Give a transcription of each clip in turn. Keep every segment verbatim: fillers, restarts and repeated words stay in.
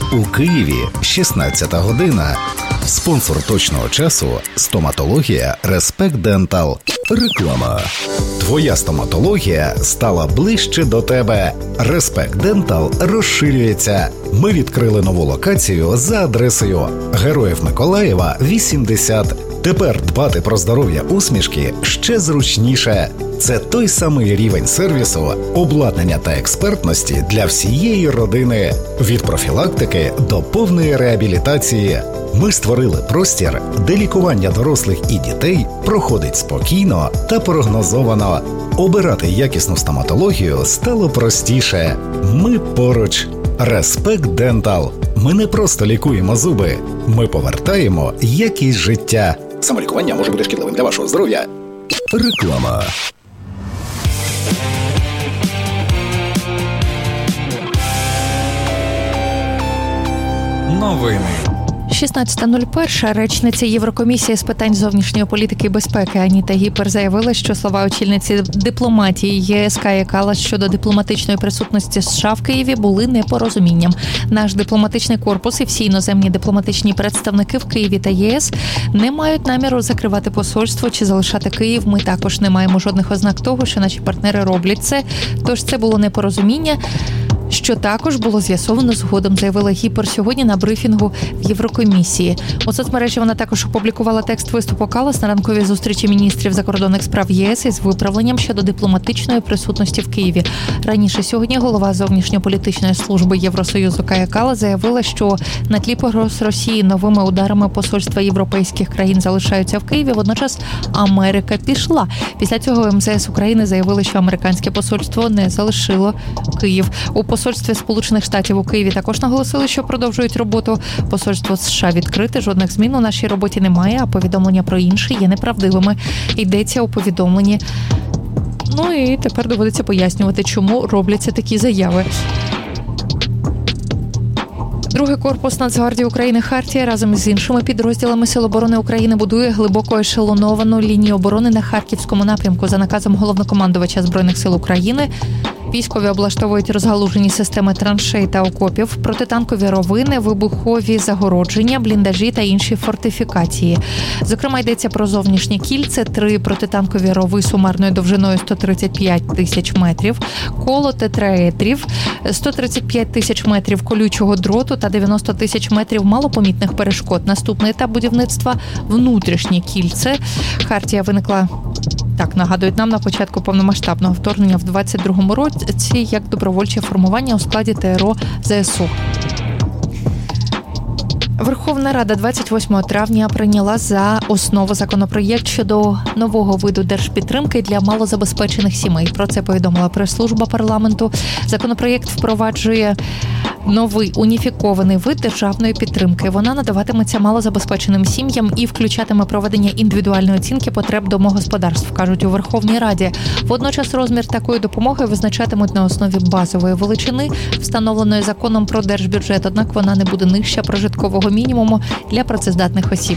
У Києві шістнадцята година. Спонсор точного часу – стоматологія Респект Дентал. Реклама. Твоя стоматологія стала ближче до тебе. Респект Дентал розширюється. Ми відкрили нову локацію за адресою Героїв Миколаєва, вісімдесят. Тепер дбати про здоров'я усмішки ще зручніше. Це той самий рівень сервісу, обладнання та експертності для всієї родини. Від профілактики до повної реабілітації. Ми створили простір, де лікування дорослих і дітей проходить спокійно та прогнозовано. Обирати якісну стоматологію стало простіше. Ми поруч. Респект Дентал. Ми не просто лікуємо зуби. Ми повертаємо якість життя. Самолікування може бути шкідливим для вашого здоров'я. Реклама. Новини. шістнадцята нуль один речниця Єврокомісії з питань зовнішньої політики і безпеки Аніта Гіпер заявила, що слова очільниці дипломатії ЄС Каї Каллас щодо дипломатичної присутності США в Києві були непорозумінням. Наш дипломатичний корпус і всі іноземні дипломатичні представники в Києві та ЄС не мають наміру закривати посольство чи залишати Київ. Ми також не маємо жодних ознак того, що наші партнери роблять це. Тож це було непорозуміння, що також було з'ясовано згодом, заявила Гіпер сьогодні на брифінгу в Єврокомісії. У соцмережі вона також опублікувала текст виступу Каллас на ранковій зустрічі міністрів закордонних справ ЄС із виправленням щодо дипломатичної присутності в Києві. Раніше сьогодні голова зовнішньополітичної служби Євросоюзу Кая Каллас заявила, що на тлі погроз Росії новими ударами посольства європейських країн залишаються в Києві. Водночас Америка пішла. Після цього ем зе ес України заявили, що американське посольство не залишило Київ. У посольстві Сполучених Штатів у Києві також наголосили, що продовжують роботу. Посольство США відкрите, жодних змін у нашій роботі немає, а повідомлення про інші є неправдивими. Йдеться у повідомленні. Ну і тепер доводиться пояснювати, чому робляться такі заяви. Другий корпус Нацгвардії України «Хартія» разом із іншими підрозділами Сил оборони України будує глибоко ешелоновану лінію оборони на Харківському напрямку. За наказом головнокомандувача Збройних сил України військові облаштовують розгалужені системи траншей та окопів, протитанкові ровини, вибухові загородження, бліндажі та інші фортифікації. Зокрема, йдеться про зовнішнє кільце, три протитанкові рови сумарною довжиною сто тридцять п'ять тисяч метрів, коло тетраедрів, сто тридцять п'ять тисяч метрів колючого дроту та дев'яносто тисяч метрів малопомітних перешкод. Наступний етап будівництва – внутрішнє кільце. Хартія виникла, так нагадують нам, на початку повномасштабного вторгнення в двадцять другому році як добровольче формування у складі те ер о зе ес у. Верховна Рада двадцять восьмого травня прийняла за основу законопроєкт щодо нового виду держпідтримки для малозабезпечених сімей. Про це повідомила прес-служба парламенту. Законопроєкт впроваджує новий уніфікований вид державної підтримки. Вона надаватиметься малозабезпеченим сім'ям і включатиме проведення індивідуальної оцінки потреб домогосподарств, кажуть у Верховній Раді. Водночас розмір такої допомоги визначатимуть на основі базової величини, встановленої законом про держбюджет, однак вона не буде нижча прожиткового мінімуму для працездатних осіб.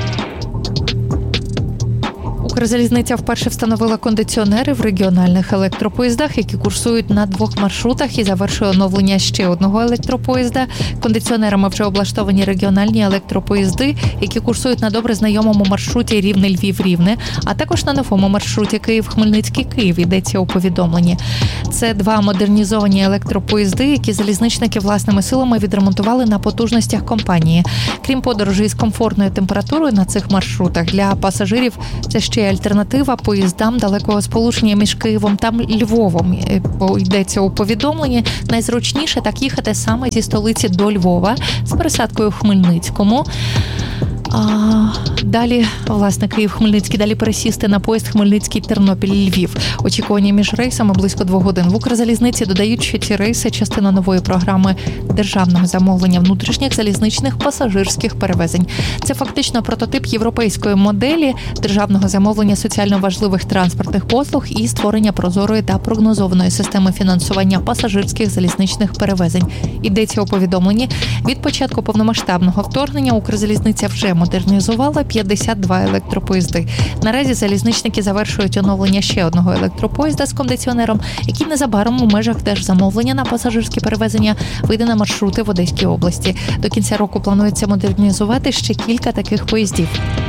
Укрзалізниця вперше встановила кондиціонери в регіональних електропоїздах, які курсують на двох маршрутах, і завершує оновлення ще одного електропоїзда. Кондиціонерами вже облаштовані регіональні електропоїзди, які курсують на добре знайомому маршруті Рівне-Львів-Рівне, а також на новому маршруті Київ-Хмельницький-Київ, йдеться у повідомленні. Це два модернізовані електропоїзди, які залізничники власними силами відремонтували на потужностях компанії. Крім подорожей з комфортною температурою на цих маршрутах, для пасажирів це ще альтернатива поїздам далекого сполучення між Києвом та Львовом. Йдеться у повідомленні. Найзручніше так їхати саме зі столиці до Львова з пересадкою в Хмельницькому. А далі, власне, Київ-Хмельницький, далі пересісти на поїзд Хмельницький-Тернопіль-Львів. Очікування між рейсами близько двох годин. В Укрзалізниці додають, що ці рейси – частина нової програми державного замовлення внутрішніх залізничних пасажирських перевезень. Це фактично прототип європейської моделі державного замовлення соціально важливих транспортних послуг і створення прозорої та прогнозованої системи фінансування пасажирських залізничних перевезень. Йдеться у повідомленні. Від початку повномасштабного вторгнення Укрзалізниця вже модернізувала п'ятдесят два електропоїзди. Наразі залізничники завершують оновлення ще одного електропоїзда з кондиціонером, який незабаром у межах держзамовлення на пасажирські перевезення вийде на маршрути в Одеській області. До кінця року планується модернізувати ще кілька таких поїздів.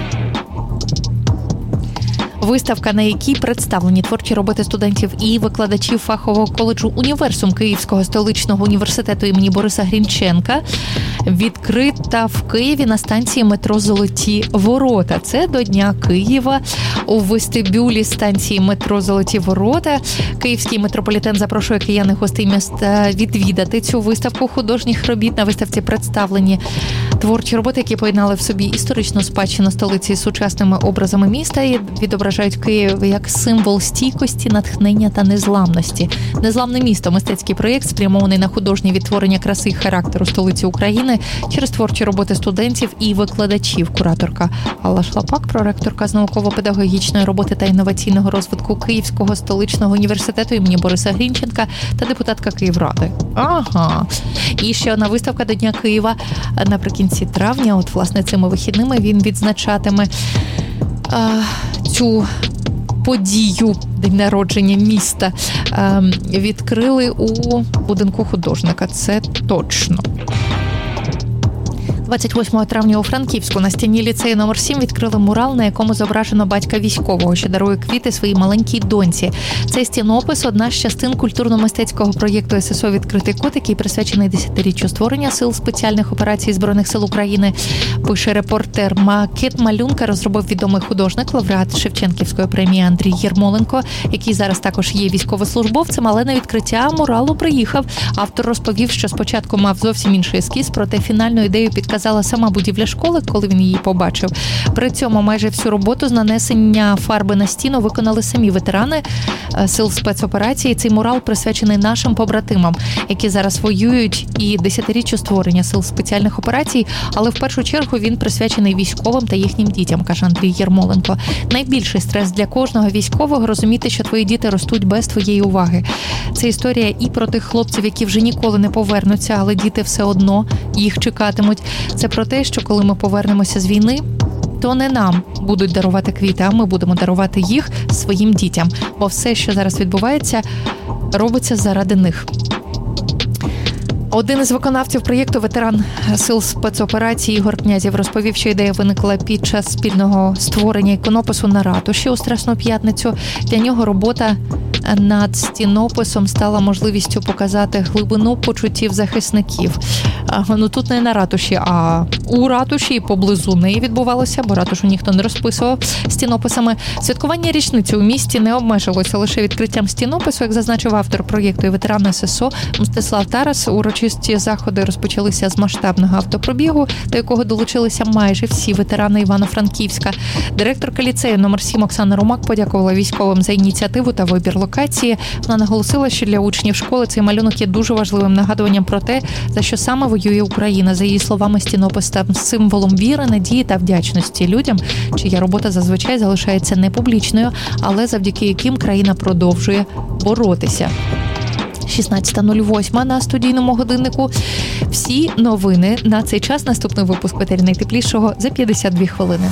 Виставка, на якій представлені творчі роботи студентів і викладачів фахового коледжу «Універсум» Київського столичного університету імені Бориса Грінченка, відкрита в Києві на станції метро «Золоті Ворота». Це до Дня Києва. У вестибюлі станції метро «Золоті Ворота» Київський метрополітен запрошує киян і гостей міста відвідати цю виставку художніх робіт. На виставці представлені творчі роботи, які поєднали в собі історичну спадщину столиці з сучасними образами міста і відображають Київ як символ стійкості, натхнення та незламності. «Незламне місто» – мистецький проєкт, спрямований на художнє відтворення краси і характеру столиці України через творчі роботи студентів і викладачів. Кураторка Алла Шлапак, проректорка з науково-педагогічної роботи та інноваційного розвитку Київського столичного університету імені Бориса Грінченка та депутатка Київради. Ага. І ще одна виставка до Дня Києва наприкінці травня. От, власне, цими вихідними він відзначатиме а, цю подію день народження міста. А, відкрили у будинку художника. Це точно. двадцять восьмого травня у Франківську на стіні ліцею номер сім відкрили мурал, на якому зображено батька військового, що дарує квіти своїй маленькій доньці. Цей стінопис – одна з частин культурно-мистецького проєкту ес ес о «Відкритий кут», який присвячений десятиріччю створення Сил спеціальних операцій Збройних сил України. Пише репортер. Макет малюнка розробив відомий художник, лауреат Шевченківської премії Андрій Єрмоленко, який зараз також є військовослужбовцем, але на відкриття муралу приїхав. Автор розповів, що спочатку мав зовсім інший ескіз, проте фінальну ідею підказав сама будівля школи, коли він її побачив. При цьому майже всю роботу з нанесення фарби на стіну виконали самі ветерани Сил спецоперації. Цей мурал присвячений нашим побратимам, які зараз воюють, і десятиріччю створення Сил спеціальних операцій, але в першу чергу він присвячений військовим та їхнім дітям, каже Андрій Єрмоленко. Найбільший стрес для кожного військового – розуміти, що твої діти ростуть без твоєї уваги. Це історія і про тих хлопців, які вже ніколи не повернуться, але діти все одно їх чекатимуть. Це про те, що коли ми повернемося з війни, то не нам будуть дарувати квіти, а ми будемо дарувати їх своїм дітям. Бо все, що зараз відбувається, робиться заради них. Один із виконавців проєкту, ветеран Сил спецоперації Ігор Князєв, розповів, що ідея виникла під час спільного створення іконопису на ратуші у Страсну п'ятницю. Для нього робота над стінописом стала можливістю показати глибину почуттів захисників. Ну тут не на ратуші, а у ратуші і поблизу неї відбувалося, бо ратушу ніхто не розписував стінописами. Святкування річниці у місті не обмежилося лише відкриттям стінопису, як зазначив автор проєкту і ветеран ес ес о Мстислав Тарас. Урочисті заходи розпочалися з масштабного автопробігу, до якого долучилися майже всі ветерани Івано-Франківська. Директорка ліцею номер сім Оксана Румак подякувала військовим за ініціативу та вибір локації. Вона наголосила, що для учнів школи цей малюнок є дуже важливим нагадуванням про те, за що саме воює Україна. За її словами, стінопис став символом віри, надії та вдячності людям, чия робота зазвичай залишається непублічною, але завдяки яким країна продовжує боротися. шістнадцята нуль вісім на студійному годиннику. Всі новини на цей час. Наступний випуск «Ветері найтеплішого» за п'ятдесят дві хвилини.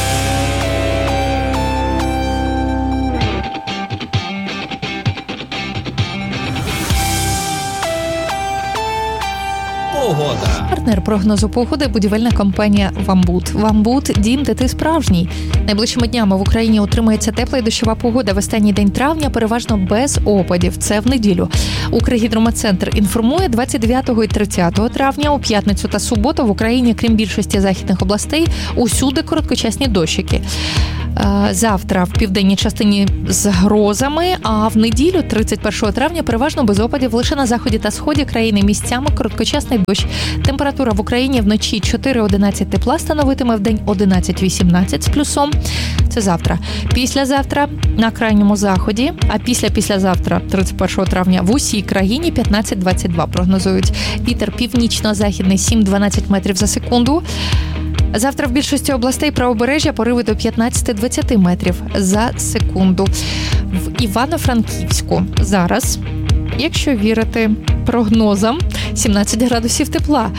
Погода. Партнер прогнозу погоди – будівельна компанія «Вамбут». «Вамбут» – дім, де ти справжній. Найближчими днями в Україні утримується тепла і дощова погода. В останній день травня переважно без опадів. Це в неділю. Укргідрометцентр інформує, двадцять дев'ятого і тридцятого травня у п'ятницю та суботу в Україні, крім більшості західних областей, усюди короткочасні дощики. Завтра в південній частині з грозами, а в неділю, тридцять першого травня, переважно без опадів. Лише на заході та сході країни місцями короткочасний дощ. Температура в Україні вночі чотири-одинадцять тепла становитиме, в день одинадцять-вісімнадцять з плюсом. Це завтра. Післязавтра на крайньому заході, а після-післязавтра, тридцять першого травня, в усій країні п'ятнадцять-двадцять два прогнозують. Вітер північно-західний сім-дванадцять метрів за секунду. Завтра в більшості областей правобережжя пориви до п'ятнадцять-двадцять метрів за секунду. В Івано-Франківську зараз, якщо вірити прогнозам, сімнадцять градусів тепла.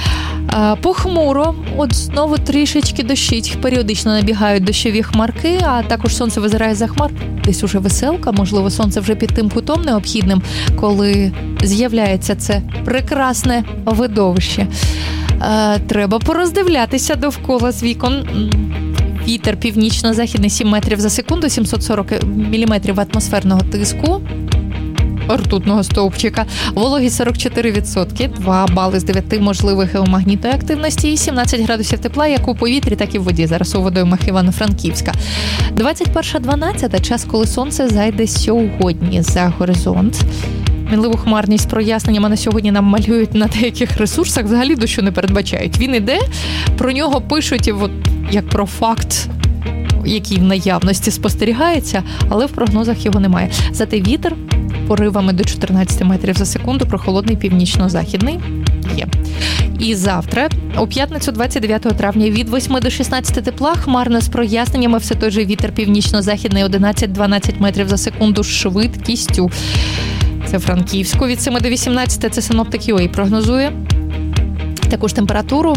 Похмуро, от знову трішечки дощить, періодично набігають дощові хмарки, а також сонце визирає за хмар. Десь уже веселка, можливо, сонце вже під тим кутом необхідним, коли з'являється це прекрасне видовище. Треба пороздивлятися довкола з вікон. Вітер північно-західний сім метрів за секунду, сімсот сорок міліметрів атмосферного тиску. Ртутного стовпчика. Вологість сорок чотири відсотки, два бали з дев'яти можливих геомагнітної активності і сімнадцять градусів тепла як у повітрі, так і в воді. Зараз у водоймах Івано-Франківська. двадцять перша дванадцята, час, коли сонце зайде сьогодні за горизонт. Мінливу хмарність з проясненнями на сьогодні нам малюють на деяких ресурсах, взагалі дощу не передбачають. Він іде, про нього пишуть от, як про факт, який в наявності спостерігається, але в прогнозах його немає. Зате вітер поривами до чотирнадцять метрів за секунду, прохолодний північно-західний є. І завтра, у п'ятницю двадцять дев'ятого травня, від восьми до шістнадцяти тепла, хмарно з проясненнями, все той же вітер північно-західний одинадцять-дванадцять метрів за секунду з швидкістю. Це Франківську. Від семи до вісімнадцяти це синоптик ю ей прогнозує. Таку ж температуру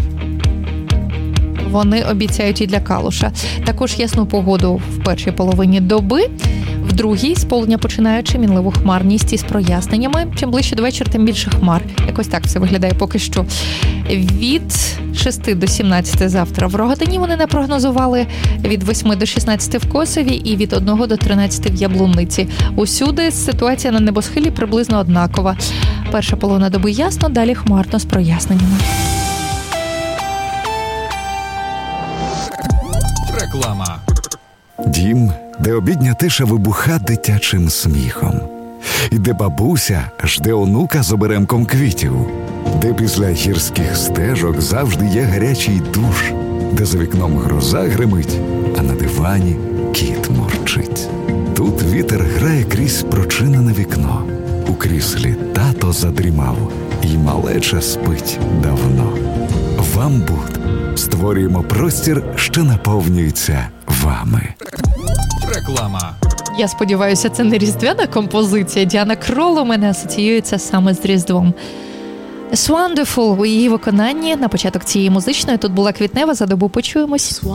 вони обіцяють і для Калуша. Також ясну погоду в першій половині доби. В другій, з полудня починаючи, мінливу хмарність із проясненнями. Чим ближче до вечора, тим більше хмар. Якось так все виглядає поки що. Від шести до сімнадцяти завтра в Рогатині вони не прогнозували, від восьми до шістнадцяти в Косові і від одного до тринадцяти в Яблунниці. Усюди ситуація на небосхилі приблизно однакова. Перша половина доби ясно, далі хмарно з проясненнями. Реклама. Дім, де обідня тиша вибуха дитячим сміхом. І де бабуся жде онука з оберемком квітів. Де після гірських стежок завжди є гарячий душ. Де за вікном гроза гримить, а на дивані кіт мурчить. Тут вітер грає крізь прочинене вікно. У кріслі тато задрімав, і малеча спить давно. Вам Буд. Створюємо простір, що наповнюється вами. Реклама. Я сподіваюся, це не різдвяна композиція. Діана Крол у мене асоціюється саме з Різдвом. It's Wonderful у її виконанні. На початок цієї музичної тут була Квітнева. За добу почуємось.